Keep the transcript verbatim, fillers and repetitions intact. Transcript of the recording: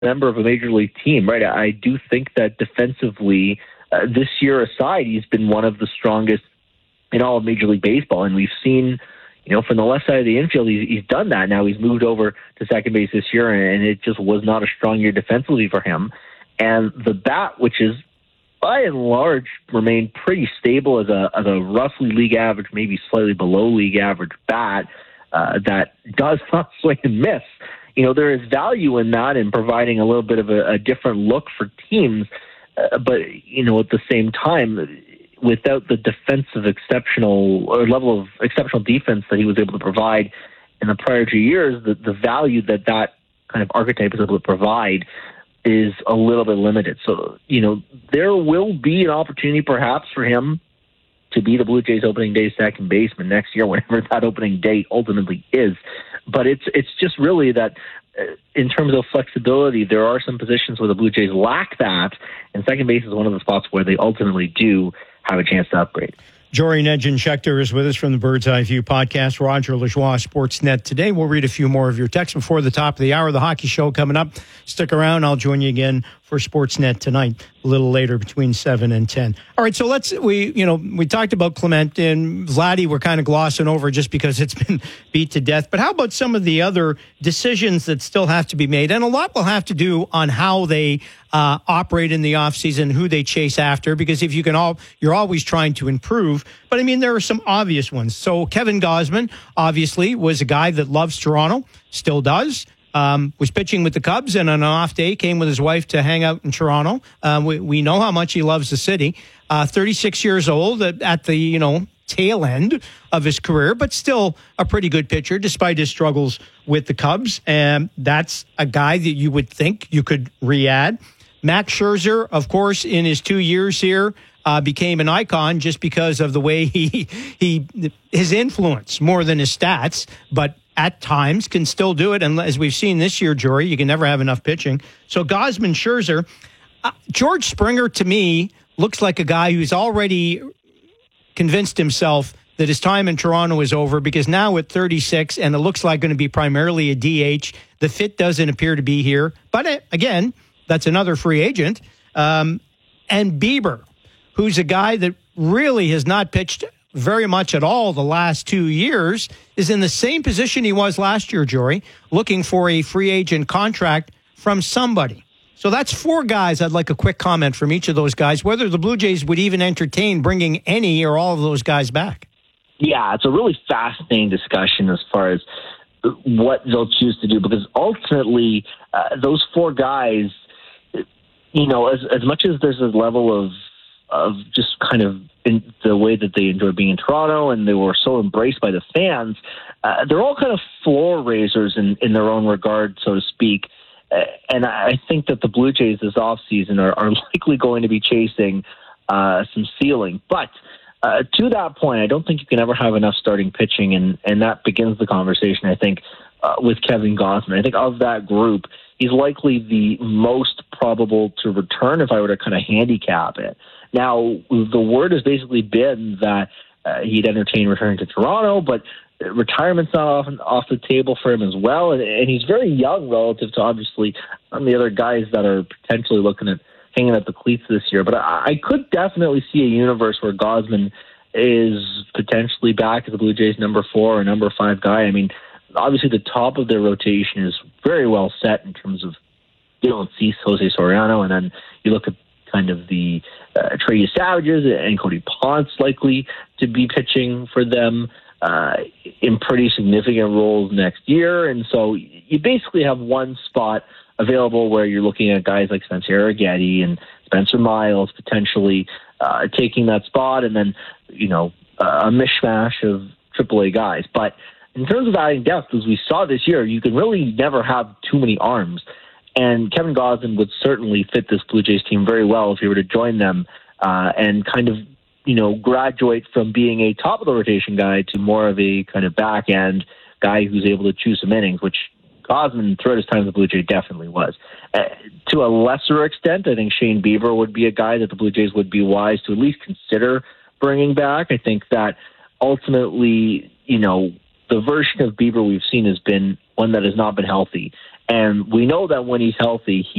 member of a major league team, right? I do think that defensively, uh, this year aside, he's been one of the strongest in all of Major League Baseball. And we've seen, you know, from the left side of the infield, he's, he's done that. Now he's moved over to second base this year, and it just was not a strong year defensively for him. And the bat, which is by and large remained pretty stable as a as a roughly league average, maybe slightly below league average bat uh, that does not swing and miss. You know, there is value in that in providing a little bit of a, a different look for teams. Uh, but, you know, at the same time, without the defensive exceptional or level of exceptional defense that he was able to provide in the prior two years, the, the value that that kind of archetype is able to provide is a little bit limited. So, you know, there will be an opportunity perhaps for him to be the Blue Jays opening day second baseman next year, whenever that opening date ultimately is. But it's it's just really that uh, in terms of flexibility, there are some positions where the Blue Jays lack that, and second base is one of the spots where they ultimately do have a chance to upgrade. Jory Nugent-Schechter is with us from the Bird's Eye View podcast. Roger Lajoie, Sportsnet today. We'll read a few more of your texts before the top of the hour. The hockey show coming up. Stick around. I'll join you again for Sportsnet tonight, a little later between seven and ten. All right, so let's, we, you know, we talked about Clement and Vladdy. We're kind of glossing over just because it's been beat to death. But how about some of the other decisions that still have to be made? And a lot will have to do on how they uh, operate in the offseason, who they chase after, because if you can all, you're always trying to improve. But I mean, there are some obvious ones. So Kevin Gausman, obviously, was a guy that loves Toronto, still does. Um, was pitching with the Cubs, and on an off day came with his wife to hang out in Toronto. Um, we, we know how much he loves the city. Uh, thirty-six years old at, at the, you know, tail end of his career, but still a pretty good pitcher despite his struggles with the Cubs. And that's a guy that you would think you could re-add. Max Scherzer, of course, in his two years here, uh, became an icon just because of the way he, he, his influence more than his stats, but at times can still do it. And as we've seen this year, Jory, you can never have enough pitching. So Gausman, Scherzer, uh, George Springer, to me, looks like a guy who's already convinced himself that his time in Toronto is over, because now at thirty-six, and it looks like going to be primarily a D H, the fit doesn't appear to be here. But uh, again, that's another free agent. Um, and Bieber, who's a guy that really has not pitched very much at all the last two years, is in the same position he was last year, Jory, looking for a free agent contract from somebody. So that's four guys. I'd like a quick comment from each of those guys, whether the Blue Jays would even entertain bringing any or all of those guys back. Yeah, it's a really fascinating discussion as far as what they'll choose to do, because ultimately uh, those four guys, you know, as as much as there's a level of of just kind of in the way that they enjoy being in Toronto and they were so embraced by the fans, uh, they're all kind of floor raisers in, in their own regard, so to speak. Uh, and I think that the Blue Jays this offseason are, are likely going to be chasing uh, some ceiling. But uh, to that point, I don't think you can ever have enough starting pitching, and, and that begins the conversation, I think, uh, with Kevin Gausman. I think of that group, he's likely the most probable to return if I were to kind of handicap it. Now, the word has basically been that uh, he'd entertain returning to Toronto, but retirement's not off, off the table for him as well. And, and he's very young relative to, obviously, some of the other guys that are potentially looking at hanging at the cleats this year. But I, I could definitely see a universe where Gausman is potentially back as the Blue Jays' number four or number five guy. I mean, obviously the top of their rotation is very well set in terms of, you don't see Jose Soriano, and then you look at kind of the uh, Trey Savages and Cody Ponce likely to be pitching for them uh, in pretty significant roles next year. And so you basically have one spot available where you're looking at guys like Spencer Arrighetti and Spencer Miles potentially uh, taking that spot, and then, you know, uh, a mishmash of triple A guys. But in terms of adding depth, as we saw this year, you can really never have too many arms. And Kevin Gausman would certainly fit this Blue Jays team very well if he were to join them uh, and kind of, you know, graduate from being a top of the rotation guy to more of a kind of back end guy who's able to choose some innings, which Gausman throughout his time with the Blue Jays definitely was. Uh, to a lesser extent, I think Shane Bieber would be a guy that the Blue Jays would be wise to at least consider bringing back. I think that ultimately, you know, the version of Bieber we've seen has been one that has not been healthy. And we know that when he's healthy, he